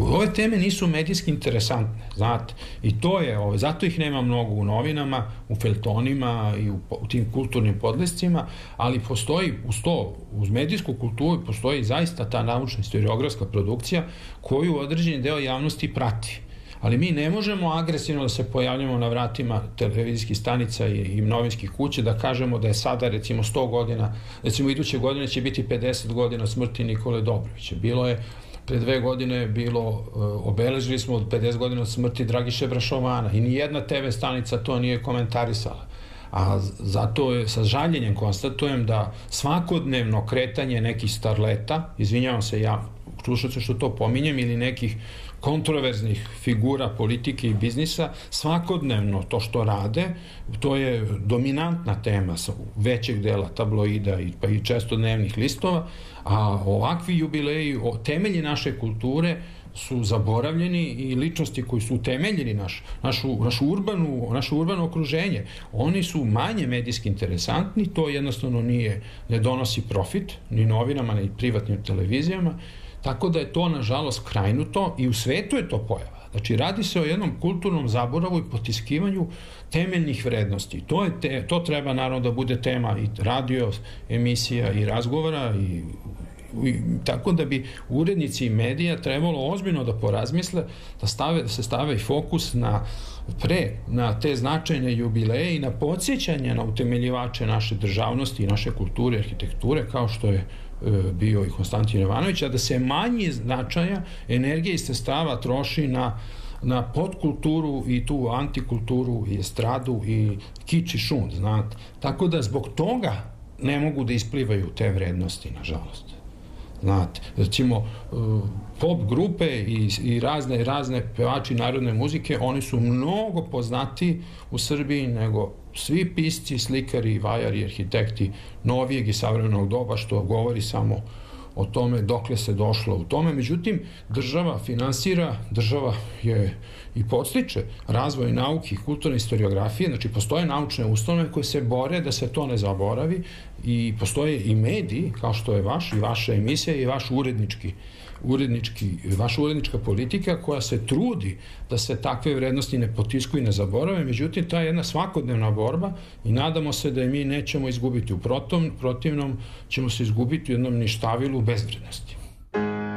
ove teme nisu medijski interesantne, znate, i to je, zato ih nema mnogo u novinama, u feljtonima i u tim kulturnim podlescima, ali postoji uz medijsku kulturu postoji zaista ta naučna historiografska produkcija koju određeni deo javnosti prati. Ali mi ne možemo agresivno da se pojavljamo na vratima televizijskih stanica i novinskih kuća da kažemo da je sada recimo 100 godina, recimo iduće godine će biti 50 godina smrti Nikole Dobrovića. Bilo je pre 2 godine obeležili smo 50 godina od smrti Dragiše Brašovana i nijedna TV stanica to nije komentarisala. A zato sa žaljenjem konstatujem da svakodnevno kretanje nekih starleta, izvinjavam se ja slušalcu što to pominjem, ili nekih kontroverznih figura politike i biznisa, svakodnevno to što rade, to je dominantna tema većeg dela tabloida pa i često dnevnih listova, a ovakvi jubileji, temelji naše kulture su zaboravljeni i ličnosti koji su utemeljili naše urbano okruženje, oni su manje medijski interesantni, to jednostavno ne donosi profit ni novinama, ni privatnim televizijama, tako da je to nažalost krajnuto i u svetu je to pojava. Znači radi se o jednom kulturnom zaboravu i potiskivanju temeljnih vrednosti. To treba naravno da bude tema i radio emisija i razgovora i tako da bi urednici i medija trebalo ozbiljno da porazmisle, da se stave i fokus na te značajne jubileje i na podsjećanje na utemeljivače naše državnosti i naše kulture i arhitekture, kao što je bio i Konstantin Jovanović, a da se manji značaja energije i sredstava troši na podkulturu i tu antikulturu i estradu i kič i šund, znate. Tako da zbog toga ne mogu da isplivaju te vrednosti, nažalost. Znate, recimo pop grupe i razne pevači narodne muzike, oni su mnogo poznati u Srbiji nego svi pisci, slikari, vajari, arhitekti novijeg i savremenog doba, što govori samo o tome dokle se došlo u tome. Međutim, država finansira, država je i podstiče razvoj nauke i kulturne historiografije, znači postoje naučne ustanove koje se bore da se to ne zaboravi i postoje i mediji, kao što je vaš i vaša emisija i vaša urednička politika koja se trudi da se takve vrednosti ne potiskuju i ne zaborave, međutim, ta je jedna svakodnevna borba i nadamo se da je mi nećemo izgubiti. U protivnom ćemo se izgubiti u jednom ništavilu bezvrednosti.